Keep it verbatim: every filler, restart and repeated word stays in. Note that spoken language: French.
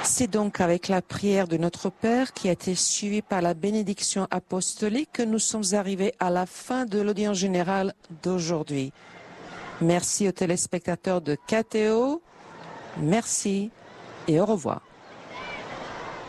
C'est donc avec la prière de notre Père qui a été suivie par la bénédiction apostolique que nous sommes arrivés à la fin de l'audience générale d'aujourd'hui. Merci aux téléspectateurs de K T O. Merci et au revoir.